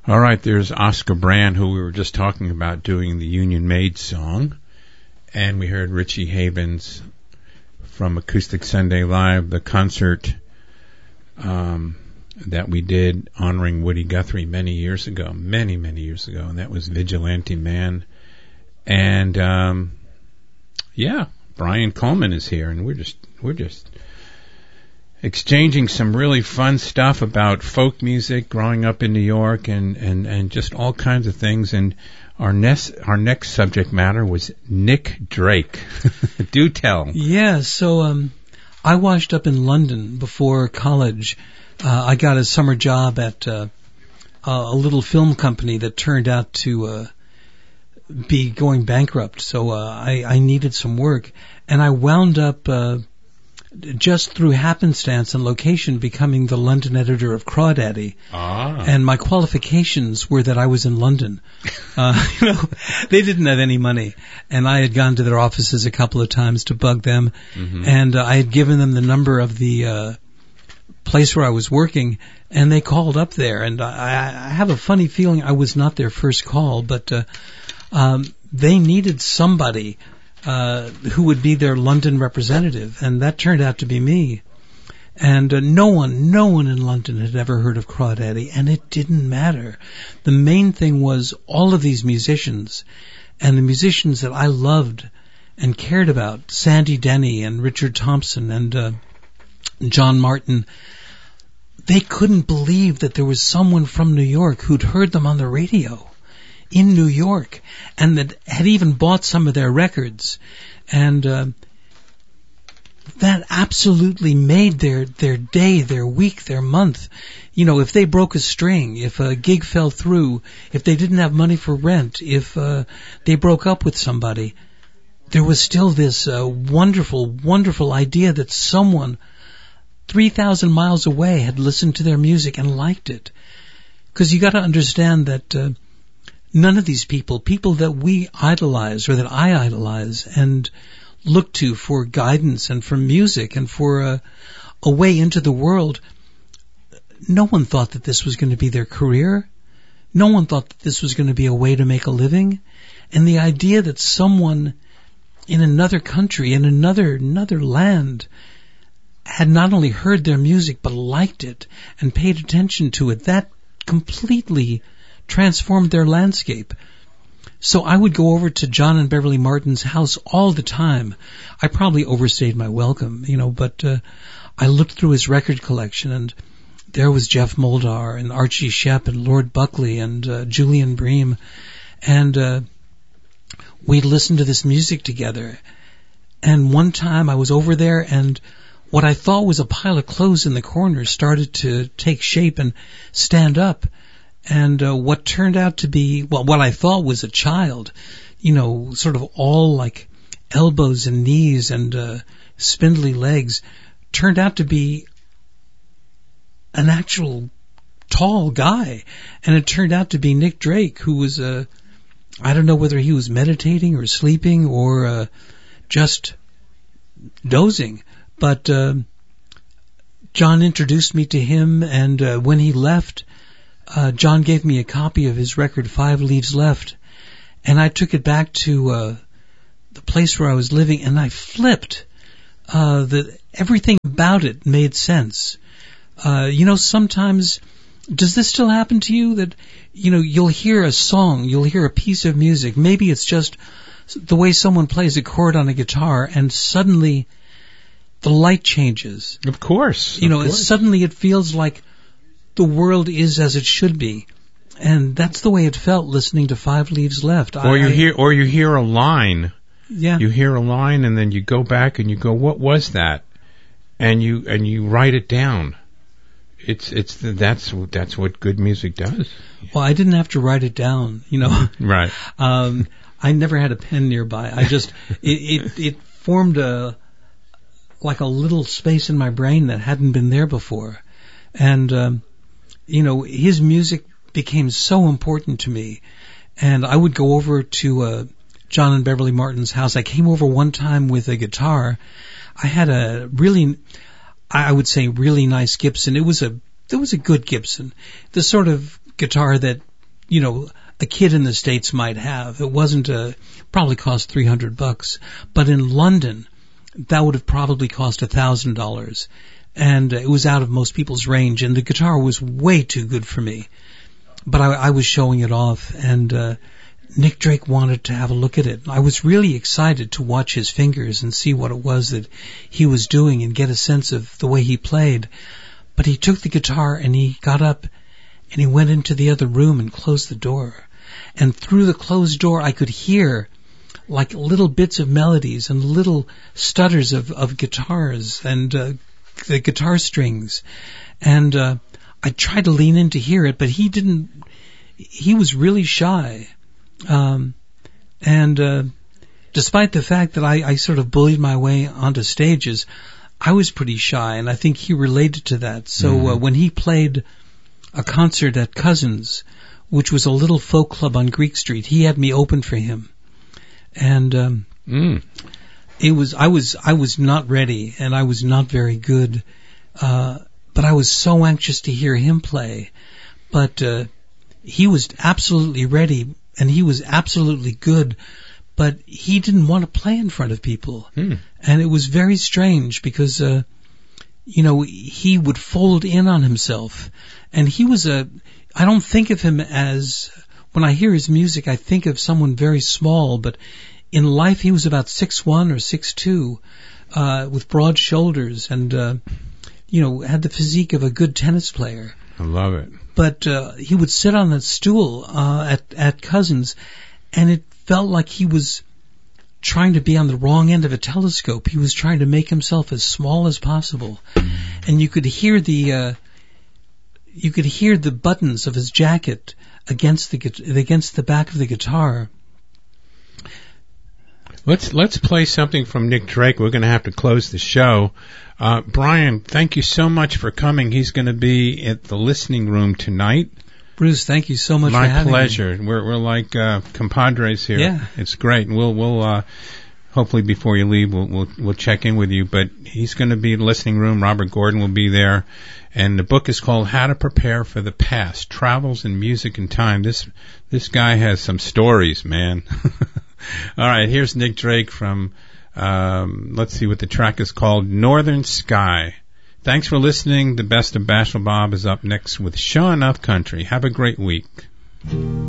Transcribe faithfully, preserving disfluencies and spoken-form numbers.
All right, there's Oscar Brand, who we were just talking about doing the Union Maid song. And we heard Richie Havens from Acoustic Sunday Live, the concert um, that we did honoring Woody Guthrie many years ago, many, many years ago. And that was Vigilante Man. And, um, yeah, Brian Coleman is here, and we're just, we're just exchanging some really fun stuff about folk music, growing up in New York, and, and, and just all kinds of things. And our next, our next subject matter was Nick Drake. Do tell. Yeah, so um, I washed up in London before college. Uh, I got a summer job at uh, a little film company that turned out to uh, be going bankrupt. So uh, I, I needed some work, and I wound up uh, just through happenstance and location becoming the London editor of Crawdaddy. Ah. And my qualifications were that I was in London. Uh, you know, they didn't have any money, and I had gone to their offices a couple of times to bug them, mm-hmm. and uh, I had given them the number of the uh, place where I was working, and they called up there. And I, I have a funny feeling I was not their first call, but uh, um, they needed somebody Uh, who would be their London representative, and that turned out to be me. And uh, no one, no one in London had ever heard of Crawdaddy, and it didn't matter. The main thing was all of these musicians, and the musicians that I loved and cared about, Sandy Denny and Richard Thompson and uh, John Martin, they couldn't believe that there was someone from New York who'd heard them on the radio in New York, and that had even bought some of their records. And uh, that absolutely made their, their day, their week, their month. You know, if they broke a string, if a gig fell through, if they didn't have money for rent, if uh, they broke up with somebody, there was still this uh, wonderful, wonderful idea that someone three thousand miles away had listened to their music and liked it. Because you got to understand that uh, none of these people, people that we idolize or that I idolize and look to for guidance and for music and for a, a way into the world, no one thought that this was going to be their career. No one thought that this was going to be a way to make a living. And the idea that someone in another country, in another, another land, had not only heard their music but liked it and paid attention to it, that completely transformed their landscape. So I would go over to John and Beverly Martin's house all the time. I probably overstayed my welcome, you know, but uh, I looked through his record collection, and there was Jeff Moldar and Archie Shepp and Lord Buckley and uh, Julian Bream, and uh, we'd listen to this music together. And one time I was over there, and what I thought was a pile of clothes in the corner started to take shape and stand up. And uh, what turned out to be, well, what I thought was a child, you know, sort of all like elbows and knees and uh, spindly legs, turned out to be an actual tall guy. And it turned out to be Nick Drake, who was, uh, I don't know whether he was meditating or sleeping or uh, just dozing. But uh, John introduced me to him, and uh, when he left, Uh, John gave me a copy of his record, Five Leaves Left, and I took it back to uh, the place where I was living, and I flipped. Uh, the, everything about it made sense. Uh, you know, sometimes, does this still happen to you? That, you know, you'll hear a song, you'll hear a piece of music, maybe it's just the way someone plays a chord on a guitar, and suddenly the light changes. Of course. You know, of course. Suddenly it feels like the world is as it should be, and that's the way it felt listening to Five Leaves Left. Or I, you hear, or you hear a line. Yeah. You hear a line, and then you go back and you go, "What was that?" And you and you write it down. It's it's the, that's that's what good music does. Well, I didn't have to write it down, you know. Right. um, I never had a pen nearby. I just it, it it formed a like a little space in my brain that hadn't been there before, and. Um, You know, his music became so important to me, and I would go over to uh, John and Beverly Martin's house. I came over one time with a guitar. I had a really, I would say, really nice Gibson. It was a, it was a good Gibson, the sort of guitar that you know, a kid in the States might have. It wasn't a, probably cost three hundred bucks. But in London, that would have probably cost a thousand dollars. And it was out of most people's range, and the guitar was way too good for me. But I, I was showing it off, and uh, Nick Drake wanted to have a look at it. I was really excited to watch his fingers and see what it was that he was doing and get a sense of the way he played. But he took the guitar and he got up and he went into the other room and closed the door. And through the closed door I could hear like little bits of melodies and little stutters of, of guitars and uh, the guitar strings. And uh, I tried to lean in to hear it, but he didn't, he was really shy. Um, and uh, despite the fact that I, I sort of bullied my way onto stages, I was pretty shy, and I think he related to that. So mm-hmm. uh, when he played a concert at Cousins, which was a little folk club on Greek Street, he had me open for him. And um, mm. it was I was I was not ready, and I was not very good, uh, but I was so anxious to hear him play. But uh, he was absolutely ready, and he was absolutely good, but he didn't want to play in front of people. Hmm. And it was very strange because, uh, you know, he would fold in on himself. And he was a, I don't think of him as, when I hear his music, I think of someone very small, but in life he was about six one or six two, uh, with broad shoulders and, uh, you know, had the physique of a good tennis player. I love it. But uh, he would sit on that stool uh, at at Cousins, and it felt like he was trying to be on the wrong end of a telescope. He was trying to make himself as small as possible, and you could hear the uh, you could hear the buttons of his jacket against the against the back of the guitar. Let's let's play something from Nick Drake. We're going to have to close the show. Uh, Brian, thank you so much for coming. He's going to be at the listening room tonight. Bruce, thank you so much My for having pleasure. me. We're we're like uh, compadres here. Yeah. It's great. And we'll we'll uh, hopefully before you leave we'll we'll we'll check in with you. But he's going to be in the listening room. Robert Gordon will be there. And the book is called How to Prepare for the Past: Travels in Music and Time. This this guy has some stories, man. All right, here's Nick Drake from Um, let's see what the track is called, Northern Sky. Thanks for listening. The best of Bashful Bob is up next with Show Enough Country. Have a great week.